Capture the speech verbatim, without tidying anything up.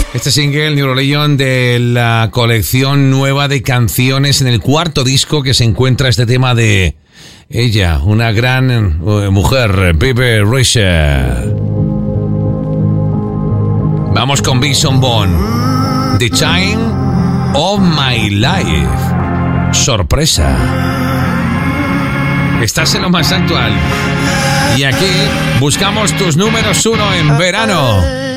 Este single, New Religion, de la colección nueva de canciones en el cuarto disco que se encuentra este tema de ella, una gran mujer, Baby Rachel. Vamos con Bison Bond, The Time of My Life. Sorpresa. Estás en lo más actual. Y aquí buscamos tus números uno en verano.